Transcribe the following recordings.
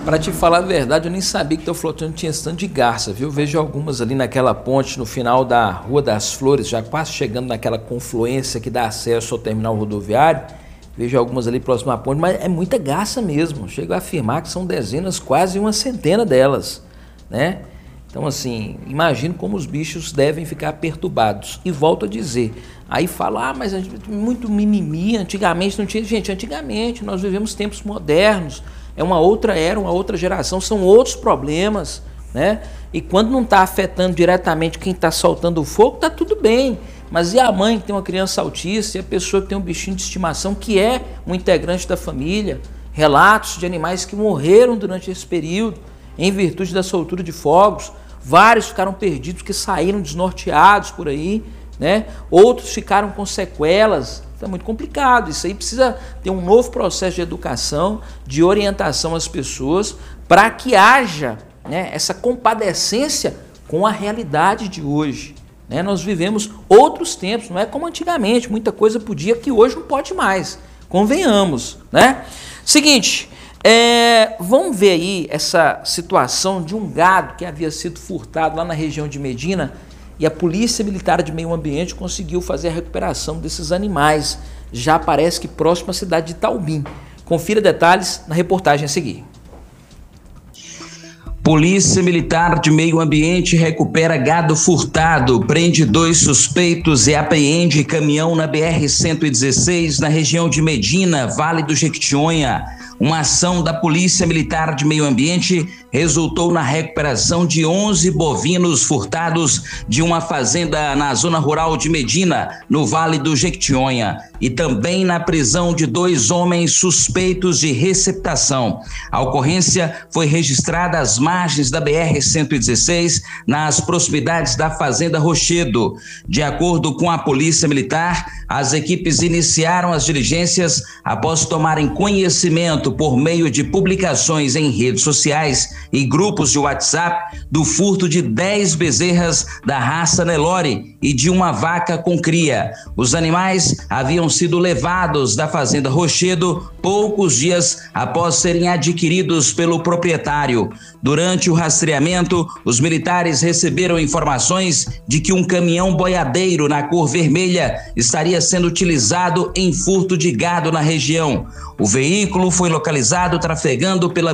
Para te falar a verdade, eu nem sabia que teu flotante tinha esse tanto de garça, viu? Vejo algumas ali naquela ponte no final da Rua das Flores, já quase chegando naquela confluência que dá acesso ao terminal rodoviário. Vejo algumas ali próximo à ponte, mas é muita garça mesmo. Chego a afirmar que são dezenas, quase uma centena delas, né? Então, assim, imagino como os bichos devem ficar perturbados. E volto a dizer, aí fala, mas a gente, muito mimimi, antigamente não tinha... Gente, antigamente nós vivemos tempos modernos, é uma outra era, uma outra geração, são outros problemas, né? E quando não está afetando diretamente quem está soltando o fogo, está tudo bem. Mas e a mãe que tem uma criança autista, e a pessoa que tem um bichinho de estimação, que é um integrante da família? Relatos de animais que morreram durante esse período, em virtude da soltura de fogos. Vários ficaram perdidos, que saíram desnorteados por aí, né? Outros ficaram com sequelas. É muito complicado. Isso aí precisa ter um novo processo de educação, de orientação às pessoas, para que haja, né, essa compadecência com a realidade de hoje, né? Nós vivemos outros tempos, não é como antigamente, muita coisa podia que hoje não pode mais, convenhamos, né? Seguinte, vamos ver aí essa situação de um gado que havia sido furtado lá na região de Medina, e a Polícia Militar de Meio Ambiente conseguiu fazer a recuperação desses animais, já parece que próximo à cidade de Itaubim. Confira detalhes na reportagem a seguir. Polícia Militar de Meio Ambiente recupera gado furtado, prende 2 suspeitos e apreende caminhão na BR-116 na região de Medina, Vale do Jequitinhonha. Uma ação da Polícia Militar de Meio Ambiente resultou na recuperação de 11 bovinos furtados de uma fazenda na zona rural de Medina, no Vale do Jequitinhonha, e também na prisão de 2 homens suspeitos de receptação. A ocorrência foi registrada às margens da BR-116, nas proximidades da Fazenda Rochedo. De acordo com a Polícia Militar, as equipes iniciaram as diligências após tomarem conhecimento por meio de publicações em redes sociais e grupos de WhatsApp do furto de 10 bezerras da raça Nelore e de uma vaca com cria. Os animais haviam sido levados da Fazenda Rochedo poucos dias após serem adquiridos pelo proprietário. Durante o rastreamento, os militares receberam informações de que um caminhão boiadeiro na cor vermelha estaria sendo utilizado em furto de gado na região. O veículo foi localizado trafegando pela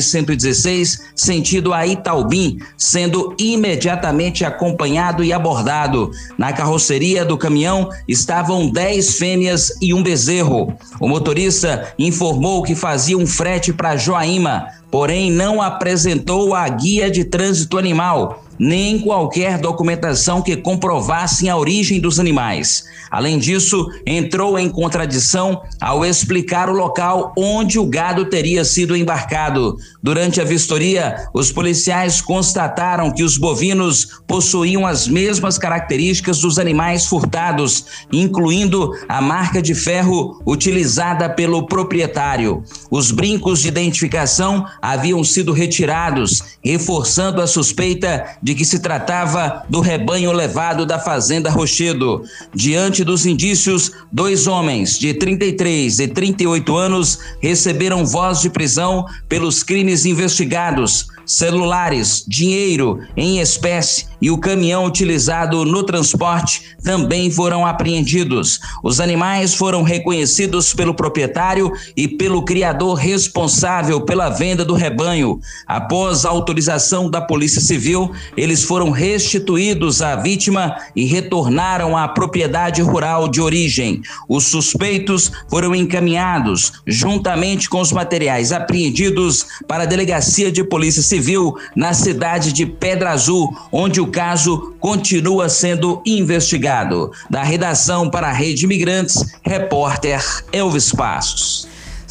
BR-116, sentido a Itaubim, sendo imediatamente acompanhado e abordado. Na carroceria do caminhão estavam 10 fêmeas e um bezerro. O motorista informou que fazia um frete para Joaíma, porém não apresentou a guia de trânsito animal, nem qualquer documentação que comprovasse a origem dos animais. Além disso, entrou em contradição ao explicar o local onde o gado teria sido embarcado. Durante a vistoria, os policiais constataram que os bovinos possuíam as mesmas características dos animais furtados, incluindo a marca de ferro utilizada pelo proprietário. Os brincos de identificação haviam sido retirados, reforçando a suspeita de que se tratava do rebanho levado da Fazenda Rochedo. Diante dos indícios, 2 homens de 33 e 38 anos receberam voz de prisão pelos crimes investigados. Celulares, dinheiro em espécie e o caminhão utilizado no transporte também foram apreendidos. Os animais foram reconhecidos pelo proprietário e pelo criador responsável pela venda do rebanho. Após a autorização da Polícia Civil, eles foram restituídos à vítima e retornaram à propriedade rural de origem. Os suspeitos foram encaminhados, juntamente com os materiais apreendidos, para a Delegacia de Polícia Civil na cidade de Pedra Azul, onde o caso continua sendo investigado. Da redação para a Rede Imigrantes, repórter Elvis Passos.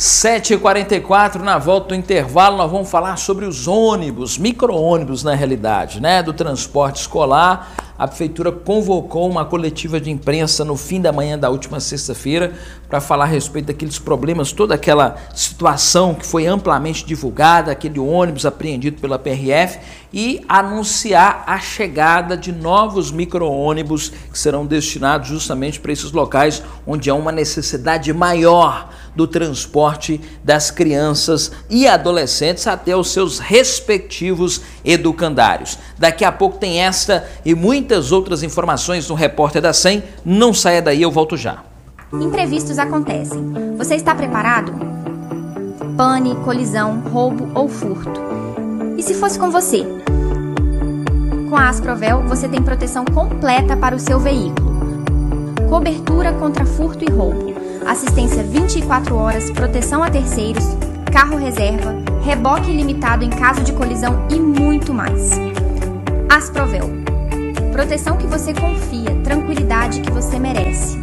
7h44, na volta do intervalo, nós vamos falar sobre os ônibus, micro-ônibus na realidade, né, do transporte escolar. A Prefeitura convocou uma coletiva de imprensa no fim da manhã da última sexta-feira para para falar a respeito daqueles problemas, toda aquela situação que foi amplamente divulgada, aquele ônibus apreendido pela PRF, e anunciar a chegada de novos micro-ônibus que serão destinados justamente para esses locais onde há uma necessidade maior do transporte das crianças e adolescentes até os seus respectivos educandários. Daqui a pouco tem esta e muitas outras informações no Repórter da 100. Não saia daí, eu volto já. Imprevistos acontecem. Você está preparado? Pane, colisão, roubo ou furto. E se fosse com você? Com a Asprovel, você tem proteção completa para o seu veículo. Cobertura contra furto e roubo. Assistência 24 horas, proteção a terceiros, carro reserva, reboque ilimitado em caso de colisão e muito mais. Asprovel. Proteção que você confia, tranquilidade que você merece.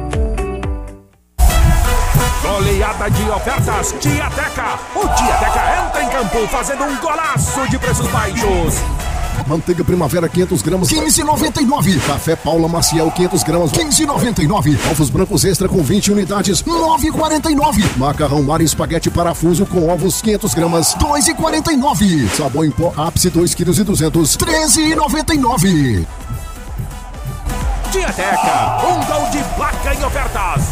Goleada de ofertas Diateca. O Diateca entra em campo fazendo um golaço de preços baixos. Manteiga Primavera 500 gramas, 15,99. Café Paula Maciel 500 gramas, 15,99. Ovos brancos extra com 20 unidades, 9,49. Macarrão Mar Espaguete Parafuso com ovos 500 gramas, 2,49. Sabão em pó Ápice 2,2 kg, 13,99. Diateca, um gol de placa em ofertas.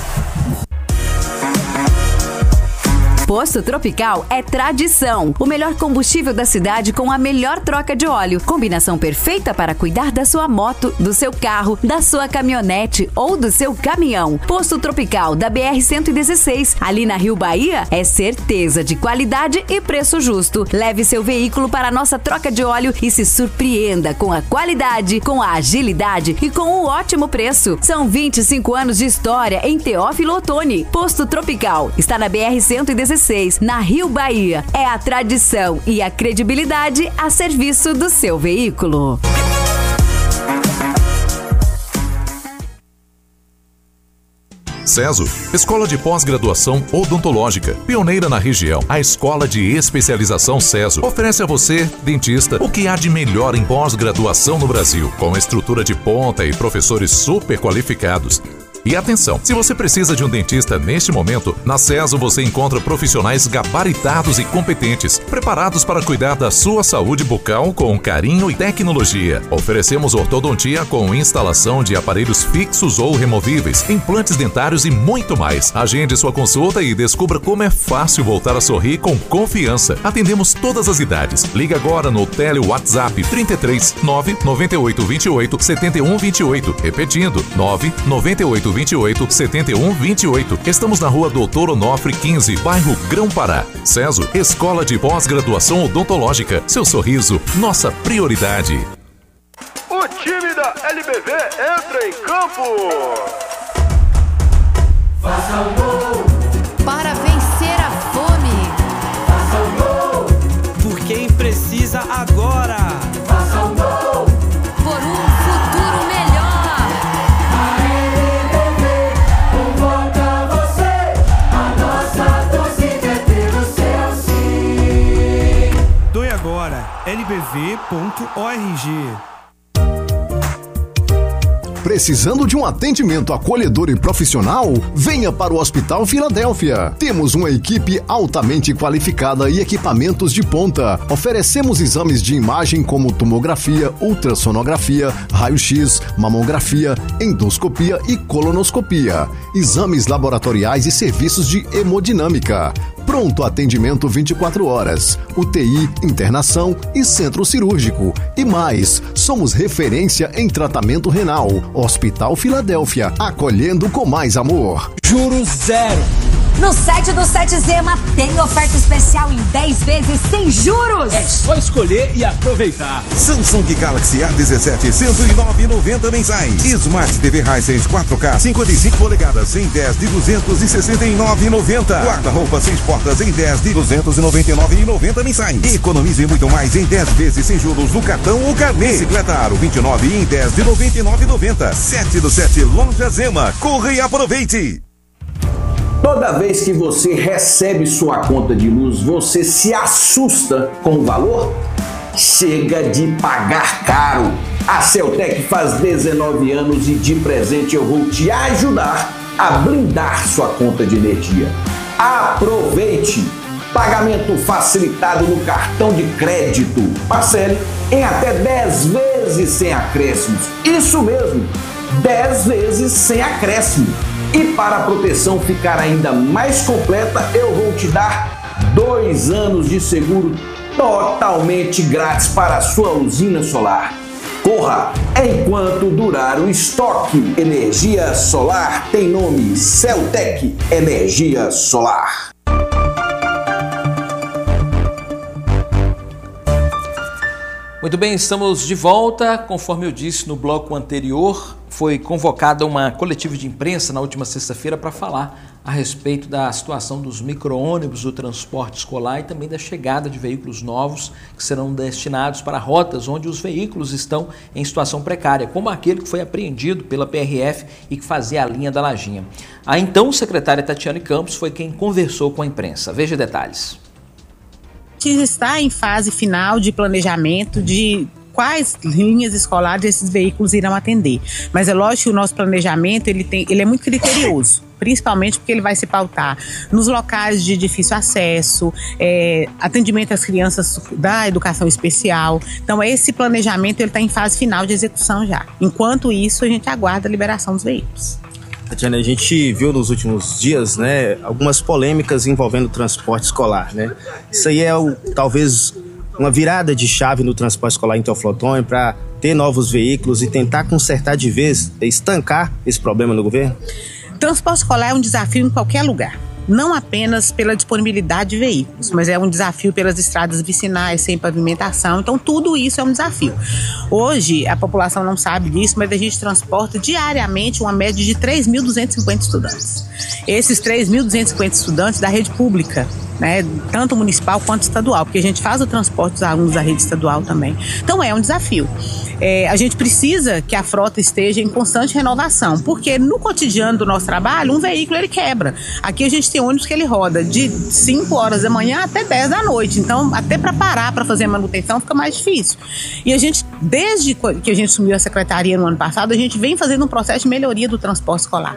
Posto Tropical é tradição. O melhor combustível da cidade com a melhor troca de óleo. Combinação perfeita para cuidar da sua moto, do seu carro, da sua caminhonete ou do seu caminhão. Posto Tropical da BR-116, ali na Rio Bahia, é certeza de qualidade e preço justo. Leve seu veículo para a nossa troca de óleo e se surpreenda com a qualidade, com a agilidade e com o ótimo preço. São 25 anos de história em Teófilo Otoni. Posto Tropical está na BR-116. Na Rio Bahia. É a tradição e a credibilidade a serviço do seu veículo. CESO, Escola de Pós-Graduação Odontológica, pioneira na região. A Escola de Especialização CESO oferece a você, dentista, o que há de melhor em pós-graduação no Brasil, com estrutura de ponta e professores super qualificados. E atenção, se você precisa de um dentista neste momento, na CESO você encontra profissionais gabaritados e competentes, preparados para cuidar da sua saúde bucal com carinho e tecnologia. Oferecemos ortodontia com instalação de aparelhos fixos ou removíveis, implantes dentários e muito mais. Agende sua consulta e descubra como é fácil voltar a sorrir com confiança. Atendemos todas as idades. Liga agora no Tele WhatsApp 33 998 28 71 28. Repetindo, 998 28 71 28. Estamos na rua Doutor Onofre 15, bairro Grão-Pará. CESO, Escola de Pós-Graduação Odontológica. Seu sorriso, nossa prioridade. O time da LBV entra em campo. Faça um gol para vencer a fome. Faça um gol por quem precisa agora. Faça um gol por um futuro melhor. A LBV convoca você. A nossa torcida é pelo seu sim. Doe agora, lbv.org. Precisando de um atendimento acolhedor e profissional? Venha para o Hospital Filadélfia. Temos uma equipe altamente qualificada e equipamentos de ponta. Oferecemos exames de imagem como tomografia, ultrassonografia, raio-x, mamografia, endoscopia e colonoscopia. Exames laboratoriais e serviços de hemodinâmica. Pronto atendimento 24 horas, UTI, internação e centro cirúrgico. E mais, somos referência em tratamento renal. Hospital Filadélfia, acolhendo com mais amor. Juros zero. No site do 7 Zema tem oferta especial em 10 vezes sem juros. É só escolher e aproveitar. Samsung Galaxy A17, R$109,90 mensais. Smart TV Hisense 4K, 55 polegadas, em 10 de R$269,90. Guarda-roupa 6 portas em 10 de R$299,90 mensais. Economize muito mais em 10 vezes sem juros no cartão ou carnê. Bicicleta Aro 29 em 10 de R$99,90. 7 do 7, Loja Zema. Corre e aproveite. Toda vez que você recebe sua conta de luz, você se assusta com o valor? Chega de pagar caro! A Celtec faz 19 anos e de presente eu vou te ajudar a blindar sua conta de energia. Aproveite! Pagamento facilitado no cartão de crédito. Parcele em até 10 vezes sem acréscimos. Isso mesmo, 10 vezes sem acréscimo. E para a proteção ficar ainda mais completa, eu vou te dar 2 anos de seguro totalmente grátis para a sua usina solar. Corra enquanto durar o estoque. Energia solar tem nome: Celtec Energia Solar. Muito bem, estamos de volta. Conforme eu disse no bloco anterior, foi convocada uma coletiva de imprensa na última sexta-feira para falar a respeito da situação dos micro-ônibus do transporte escolar e também da chegada de veículos novos que serão destinados para rotas onde os veículos estão em situação precária, como aquele que foi apreendido pela PRF e que fazia a linha da Lajinha. A então secretária Tatiane Campos foi quem conversou com a imprensa. Veja detalhes. A gente está em fase final de planejamento de quais linhas escolares esses veículos irão atender. Mas é lógico que o nosso planejamento ele é muito criterioso, principalmente porque ele vai se pautar nos locais de difícil acesso, atendimento às crianças da educação especial. Então esse planejamento está em fase final de execução já. Enquanto isso, a gente aguarda a liberação dos veículos. Tatiana, a gente viu nos últimos dias, né, algumas polêmicas envolvendo o transporte escolar, né? Isso aí é talvez uma virada de chave no transporte escolar em Teoflotone para ter novos veículos e tentar consertar de vez, estancar esse problema no governo? Transporte escolar é um desafio em qualquer lugar. Não apenas pela disponibilidade de veículos, mas é um desafio pelas estradas vicinais, sem pavimentação. Então, tudo isso é um desafio. Hoje, a população não sabe disso, mas a gente transporta diariamente uma média de 3.250 estudantes. Esses 3.250 estudantes da rede pública, né, tanto municipal quanto estadual, porque a gente faz o transporte dos alunos da rede estadual também. Então, é um desafio. A gente precisa que a frota esteja em constante renovação, porque no cotidiano do nosso trabalho, um veículo ele quebra. Aqui a gente tem ônibus que ele roda de 5 horas da manhã até 10 da noite, então até para parar para fazer a manutenção fica mais difícil. E a gente, desde que a gente assumiu a secretaria no ano passado, a gente vem fazendo um processo de melhoria do transporte escolar.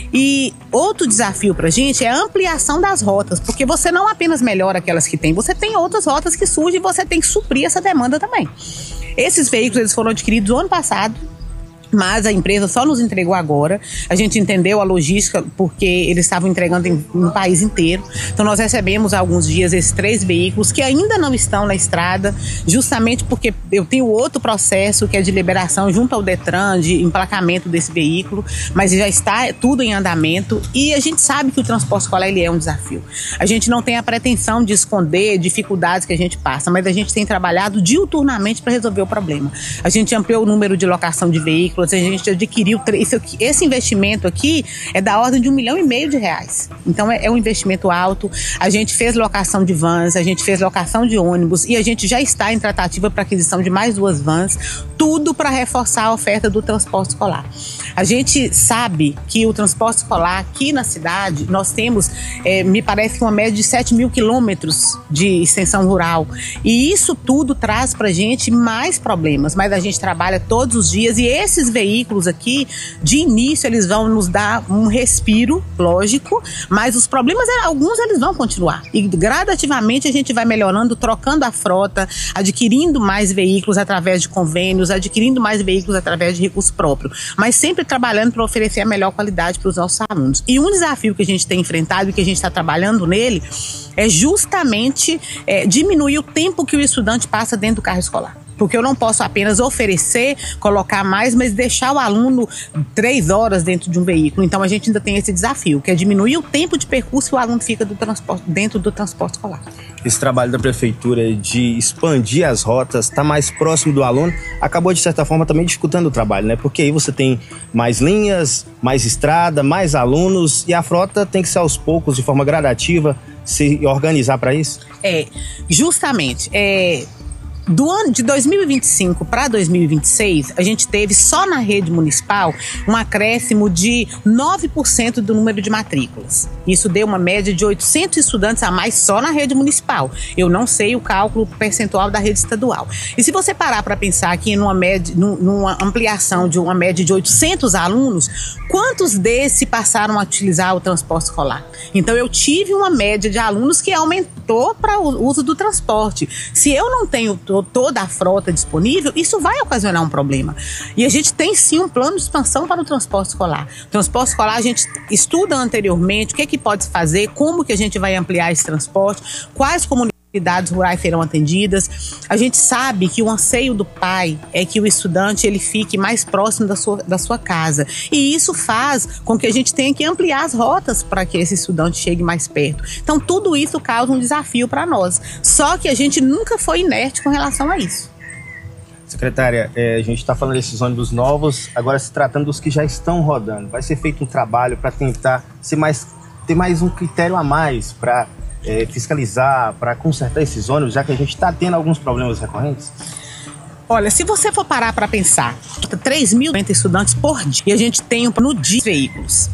E outro desafio para a gente é a ampliação das rotas, porque você não apenas melhora aquelas que tem, você tem outras rotas que surgem e você tem que suprir essa demanda também. Esses veículos eles foram adquiridos no ano passado, mas a empresa só nos entregou agora. A gente entendeu a logística porque eles estavam entregando no país inteiro. Então nós recebemos há alguns dias esses 3 veículos que ainda não estão na estrada, justamente porque eu tenho outro processo que é de liberação junto ao Detran, de emplacamento desse veículo, mas já está tudo em andamento e a gente sabe que o transporte escolar ele é um desafio. A gente não tem a pretensão de esconder dificuldades que a gente passa, mas a gente tem trabalhado diuturnamente para resolver o problema. A gente ampliou o número de locação de veículos, a gente adquiriu esse investimento aqui é da ordem de R$1,5 milhão. Então é um investimento alto. A gente fez locação de vans, a gente fez locação de ônibus e a gente já está em tratativa para aquisição de mais 2 vans, tudo para reforçar a oferta do transporte escolar. A gente sabe que o transporte escolar aqui na cidade, nós temos, me parece que uma média de 7.000 quilômetros de extensão rural. E isso tudo traz para a gente mais problemas, mas a gente trabalha todos os dias e esses veículos aqui, de início, eles vão nos dar um respiro, lógico, mas os problemas, alguns eles vão continuar. E gradativamente a gente vai melhorando, trocando a frota, adquirindo mais veículos através de convênios, adquirindo mais veículos através de recurso próprio, mas sempre trabalhando para oferecer a melhor qualidade para os nossos alunos. E um desafio que a gente tem enfrentado e que a gente está trabalhando nele é justamente diminuir o tempo que o estudante passa dentro do carro escolar. Porque eu não posso apenas oferecer, colocar mais, mas deixar o aluno 3 horas dentro de um veículo. Então a gente ainda tem esse desafio, que é diminuir o tempo de percurso que o aluno fica dentro do transporte escolar. Esse trabalho da prefeitura de expandir as rotas, estar mais próximo do aluno, acabou de certa forma também dificultando o trabalho, né? Porque aí você tem mais linhas, mais estrada, mais alunos e a frota tem que ser aos poucos, de forma gradativa, se organizar para isso? Justamente. Do ano de 2025 para 2026, a gente teve só na rede municipal um acréscimo de 9% do número de matrículas. Isso deu uma média de 800 estudantes a mais só na rede municipal. Eu não sei o cálculo percentual da rede estadual. E se você parar para pensar aqui numa ampliação de uma média de 800 alunos, quantos desses passaram a utilizar o transporte escolar? Então eu tive uma média de alunos que aumentou para o uso do transporte. Se eu não tenho toda a frota disponível, isso vai ocasionar um problema. E a gente tem sim um plano de expansão para o transporte escolar. O transporte escolar a gente estuda anteriormente o que é que pode fazer, como que a gente vai ampliar esse transporte, quais comunidades rurais serão atendidas. A gente sabe que o anseio do pai é que o estudante ele fique mais próximo da sua casa. E isso faz com que a gente tenha que ampliar as rotas para que esse estudante chegue mais perto. Então, tudo isso causa um desafio para nós. Só que a gente nunca foi inerte com relação a isso. Secretária, a gente está falando desses ônibus novos, agora se tratando dos que já estão rodando. Vai ser feito um trabalho para tentar ter mais um critério a mais para fiscalizar, para consertar esses ônibus, já que a gente está tendo alguns problemas recorrentes? Olha, se você for parar para pensar, 3.090 estudantes por dia, e a gente tem no dia veículos.